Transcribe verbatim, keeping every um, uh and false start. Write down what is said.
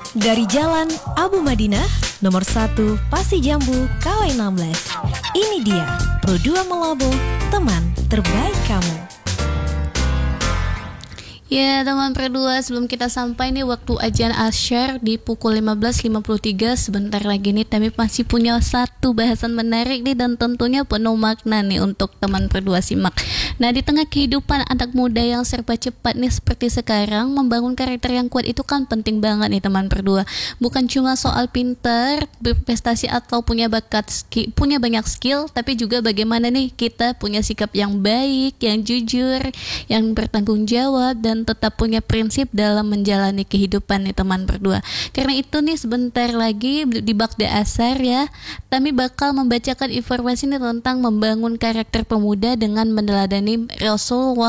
Dari Jalan Abu Madinah, nomor satu Pasi Jambu, K W enam belas. Ini dia Pro dua Melobo, teman terbaik kamu. Ya teman Perdua, sebelum kita sampai nih waktu ajian asyar di pukul lima belas lima puluh tiga sebentar lagi nih, kami masih punya satu bahasan menarik nih dan tentunya penuh makna nih untuk teman Perdua simak. Nah, di tengah kehidupan anak muda yang serba cepat nih seperti sekarang, membangun karakter yang kuat itu kan penting banget nih teman Perdua. Bukan cuma soal pintar, berprestasi atau punya bakat, ski, punya banyak skill, tapi juga bagaimana nih kita punya sikap yang baik, yang jujur, yang bertanggung jawab dan tetap punya prinsip dalam menjalani kehidupan nih teman Perdua. Karena itu nih sebentar lagi di Bakda Asar ya, kami bakal membacakan informasi nih tentang membangun karakter pemuda dengan meneladani Rasulullah